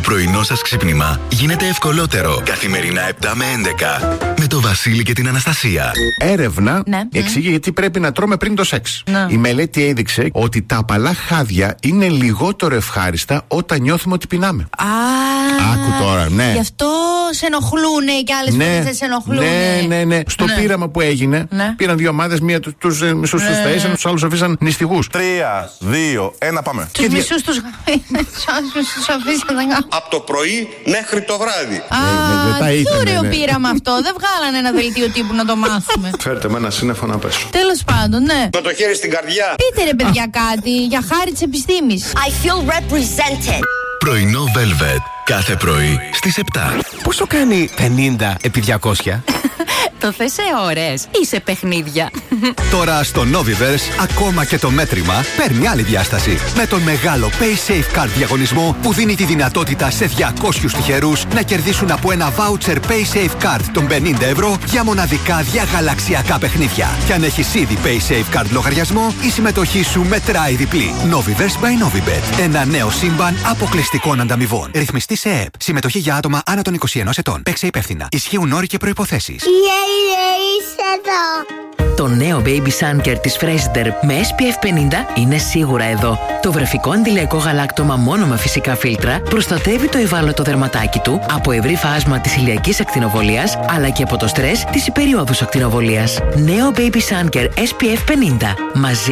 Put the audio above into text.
πρωινό σας ξύπνημα γίνεται ευκολότερο. Καθημερινά 7 με 11. Με το Βασίλη και την Αναστασία. Έρευνα εξηγεί γιατί πρέπει να τρώμε πριν το σεξ. Η μελέτη έδειξε ότι τα απαλά χάδια είναι λιγότερο ευχάριστα όταν νιώθουμε ότι πεινάμε. Άκου τώρα, ναι. Γι' αυτό σε ενοχλούνε και άλλες φορές δεν σε ενοχλούνε. Ναι. Στο πείραμα που έγινε, πήραν δύο ομάδες, μία τους μισούς τους θαΐσαν, τους άλλους αφήσαν νηστικούς. 3, 2, 1, πάμε. Τους μισούς τους αφήσαν. Από το πρωί μέχρι το βράδυ. Τι ωραίο πείραμα αυτό. Δεν βγάλανε ένα δελτίο τύπου να το μάθουμε. Φέρτε με ένα σύννεφο να πέσω. Τέλος πάντων, ναι. Με το χέρι στην καρδιά. Πείτε ρε παιδιά κάτι για χάρη της επιστήμης. I feel represented. Πρωινό Velvet. Κάθε πρωί στις 7. Πόσο κάνει 50 επί 200? Το θες σε ώρες ή σε παιχνίδια? Τώρα στο Noviverse ακόμα και το μέτρημα παίρνει άλλη διάσταση. Με τον μεγάλο Pay Safe Card διαγωνισμό που δίνει τη δυνατότητα σε 200 τυχερούς να κερδίσουν από ένα voucher Pay Safe Card των 50 ευρώ για μοναδικά διαγαλαξιακά παιχνίδια. Και αν έχεις ήδη Pay Safe Card λογαριασμό, η συμμετοχή σου μετράει διπλή. Noviverse by Novibet. Ένα νέο σύμπαν αποκλειστικών ανταμοιβών. Ρυθμιστή σε ΕΕΠ. Συμμετοχή για άτομα άνω των 21 ετών. Παίξε υπεύθυνα. Ισχύουν όροι και προϋποθέσεις. Είσαι εδώ. Το νέο Baby Sunker της Fraser με SPF 50 είναι σίγουρα εδώ. Το βρεφικό αντιλιακό γαλάκτωμα μόνο με φυσικά φίλτρα προστατεύει το ευάλωτο δερματάκι του από ευρύ φάσμα της ηλιακής ακτινοβολίας αλλά και από το στρες της υπεριόδους ακτινοβολίας. Νέο Baby Sunker SPF 50. Μαζί